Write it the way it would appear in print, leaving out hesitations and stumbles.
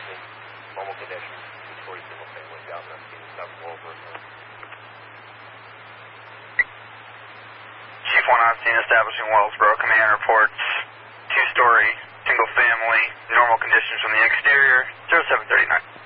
in normal conditions, two-story single-family job, and I'm seeing stuff all over. Chief 1 on scene establishing Wellsboro. Command reports two-story, single-family, normal conditions from the exterior, 0739.